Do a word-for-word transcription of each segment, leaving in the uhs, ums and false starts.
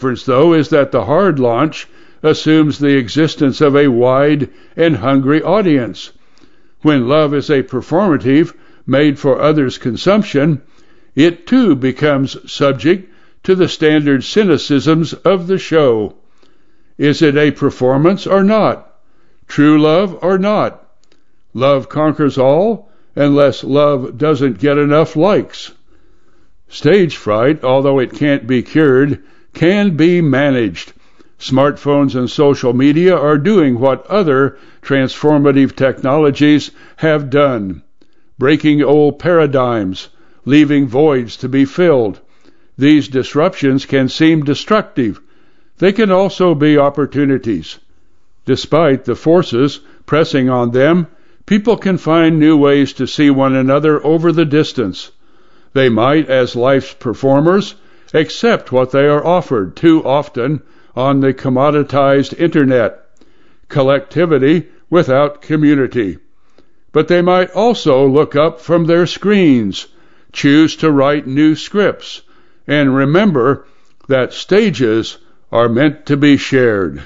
difference, though, is that the hard launch assumes the existence of a wide and hungry audience. When love is a performative made for others' consumption, it too becomes subject to the standard cynicisms of the show. Is it a performance or not? True love or not? Love conquers all, unless love doesn't get enough likes. Stage fright, although it can't be cured, can be managed. Smartphones and social media are doing what other transformative technologies have done, breaking old paradigms, leaving voids to be filled. These disruptions can seem destructive. They can also be opportunities. Despite the forces pressing on them, people can find new ways to see one another over the distance. They might, as life's performers, accept what they are offered too often on the commoditized internet, collectivity without community. But they might also look up from their screens, choose to write new scripts, and remember that stages are meant to be shared.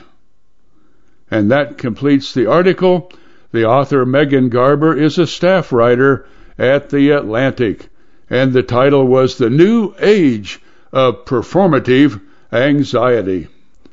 And that completes the article. The author, Megan Garber, is a staff writer at The Atlantic, and the title was The New Age of Performative Anxiety.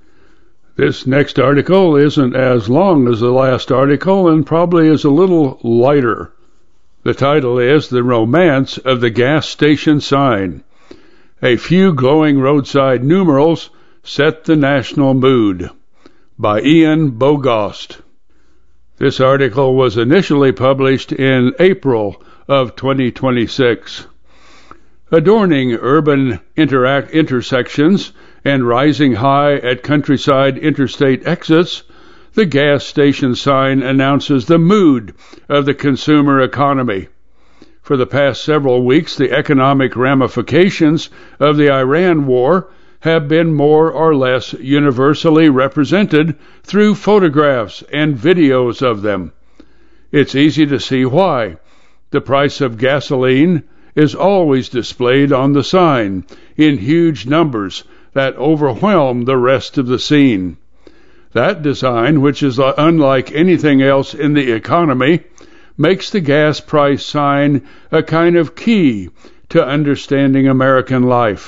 This next article isn't as long as the last article and probably is a little lighter. The title is The Romance of the Gas Station Sign. A few glowing roadside numerals set the national mood, by Ian Bogost. This article was initially published in April of twenty twenty-six. Adorning urban interact intersections and rising high at countryside interstate exits, the gas station sign announces the mood of the consumer economy. For the past several weeks, the economic ramifications of the Iran war have been more or less universally represented through photographs and videos of them. It's easy to see why. The price of gasoline is always displayed on the sign in huge numbers that overwhelm the rest of the scene. That design, which is unlike anything else in the economy, makes the gas price sign a kind of key to understanding American life.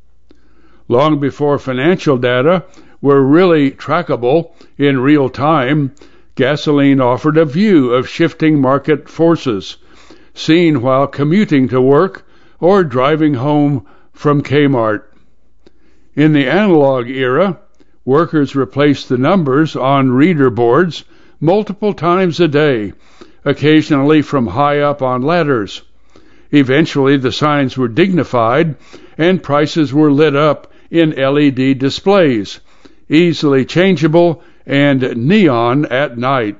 Long before financial data were really trackable in real time, gasoline offered a view of shifting market forces, seen while commuting to work or driving home from Kmart. In the analog era, workers replaced the numbers on reader boards multiple times a day, occasionally from high up on ladders. Eventually, the signs were dignified and prices were lit up in L E D displays, easily changeable and neon at night.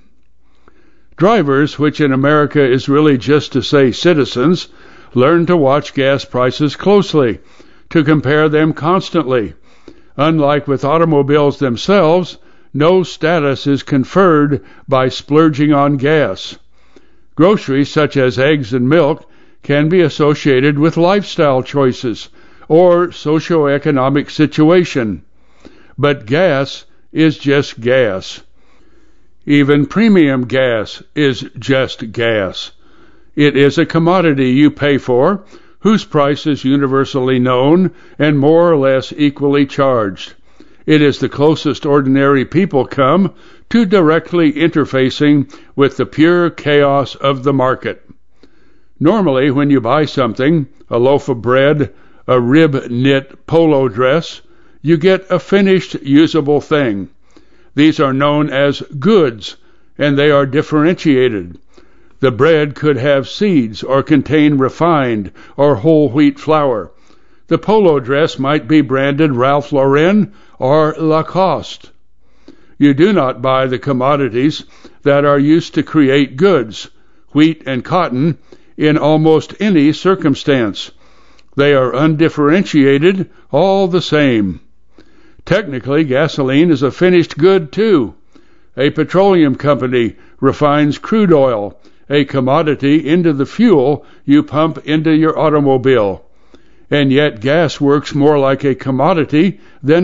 Drivers, which in America is really just to say citizens, learn to watch gas prices closely, to compare them constantly. Unlike with automobiles themselves, no status is conferred by splurging on gas. Groceries such as eggs and milk can be associated with lifestyle choices or socioeconomic situation. But gas is just gas. Even premium gas is just gas. It is a commodity you pay for, whose price is universally known and more or less equally charged. It is the closest ordinary people come to directly interfacing with the pure chaos of the market. Normally, when you buy something, a loaf of bread, a rib-knit polo dress, you get a finished, usable thing. These are known as goods, and they are differentiated. The bread could have seeds or contain refined or whole wheat flour. The polo dress might be branded Ralph Lauren or Lacoste. You do not buy the commodities that are used to create goods, wheat and cotton, in almost any circumstance. They are undifferentiated all the same. Technically, gasoline is a finished good too. A petroleum company refines crude oil, a commodity, into the fuel you pump into your automobile. And yet gas works more like a commodity than